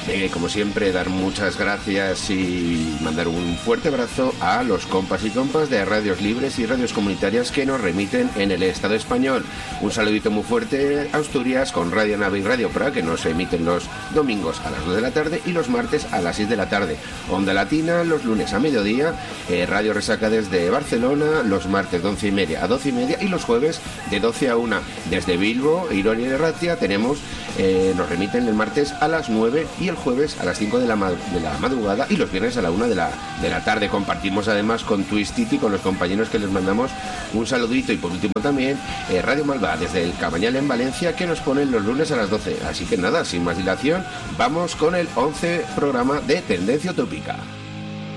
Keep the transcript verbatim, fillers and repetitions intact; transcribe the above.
Eh, como siempre, dar muchas gracias y mandar un fuerte abrazo a los compas y compas de radios libres y radios comunitarias que nos remiten en el Estado español. Un saludito muy fuerte a Asturias con Radio Nave y Radio Pra, que nos emiten los domingos a las dos de la tarde y los martes a las seis de la tarde. Onda Latina los lunes a mediodía, eh, Radio Resaca desde Barcelona los martes de once y media a doce y media y los jueves de doce a una. Desde Bilbo, Irón y Erratia tenemos, eh, nos remiten el martes a las nueve y el jueves a las cinco de la, de la madrugada y los viernes a la una de la, de la tarde. Compartimos además con Twistity, con los compañeros que les mandamos un saludito. Y por último también eh, Radio Malva desde el Cabañal en Valencia, que nos ponen los lunes a las doce. Así que nada, sin más dilación, vamos con el once programa de Tendencia Utópica.